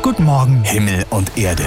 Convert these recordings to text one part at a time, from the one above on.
Guten Morgen. Himmel und Erde.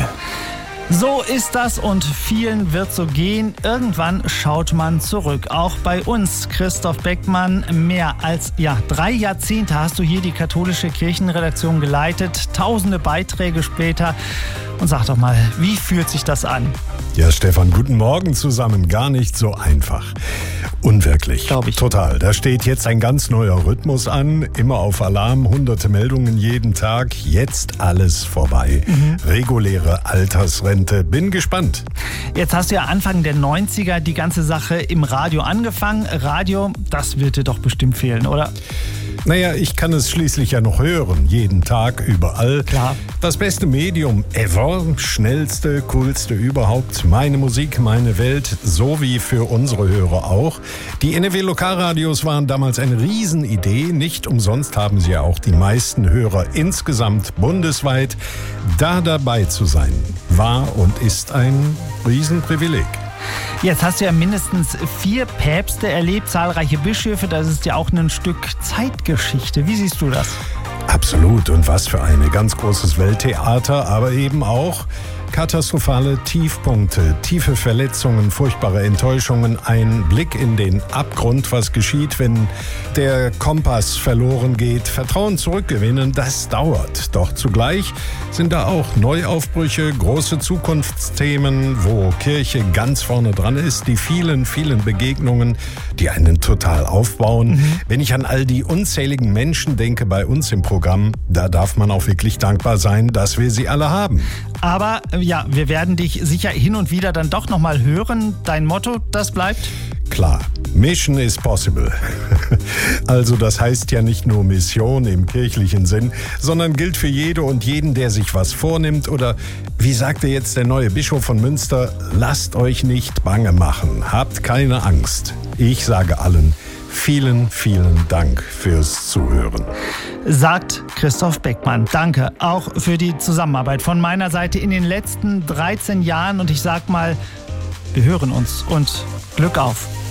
So ist das und vielen wird so gehen. Irgendwann schaut man zurück. Auch bei uns, Christoph Beckmann, mehr als 3 Jahrzehnte hast du hier die katholische Kirchenredaktion geleitet. Tausende Beiträge später. Und sag doch mal, wie fühlt sich das an? Ja, Stefan, guten Morgen zusammen. Gar nicht so einfach. Unwirklich. Glaub ich. Total. Da steht jetzt ein ganz neuer Rhythmus an. Immer auf Alarm, hunderte Meldungen jeden Tag. Jetzt alles vorbei. Reguläre Altersrente. Bin gespannt. Jetzt hast du ja Anfang der 90er die ganze Sache im Radio angefangen. Radio, das wird dir doch bestimmt fehlen, oder? Naja, ich kann es schließlich ja noch hören. Jeden Tag, überall. Klar. Das beste Medium ever. Schnellste, coolste überhaupt. Meine Musik, meine Welt. So wie für unsere Hörer auch. Die NRW-Lokalradios waren damals eine Riesenidee. Nicht umsonst haben sie ja auch die meisten Hörer insgesamt bundesweit. Da dabei zu sein, war und ist ein Riesenprivileg. Jetzt hast du ja mindestens 4 Päpste erlebt, zahlreiche Bischöfe. Das ist ja auch ein Stück Zeitgeschichte. Wie siehst du das? Absolut. Und was für ein ganz großes Welttheater, aber eben auch katastrophale Tiefpunkte, tiefe Verletzungen, furchtbare Enttäuschungen, ein Blick in den Abgrund, was geschieht, wenn der Kompass verloren geht. Vertrauen zurückgewinnen, das dauert. Doch zugleich sind da auch Neuaufbrüche, große Zukunftsthemen, wo Kirche ganz vorne dran ist, die vielen, vielen Begegnungen, die einen total aufbauen. Wenn ich an all die unzähligen Menschen denke bei uns im Programm, da darf man auch wirklich dankbar sein, dass wir sie alle haben. Aber ja, wir werden dich sicher hin und wieder dann doch nochmal hören. Dein Motto, das bleibt? Klar, Mission is possible. Also das heißt ja nicht nur Mission im kirchlichen Sinn, sondern gilt für jede und jeden, der sich was vornimmt. Oder wie sagte jetzt der neue Bischof von Münster, lasst euch nicht bange machen, habt keine Angst. Ich sage allen, vielen, vielen Dank fürs Zuhören. Sagt Christoph Beckmann. Danke auch für die Zusammenarbeit von meiner Seite in den letzten 13 Jahren. Und ich sag mal, wir hören uns und Glück auf.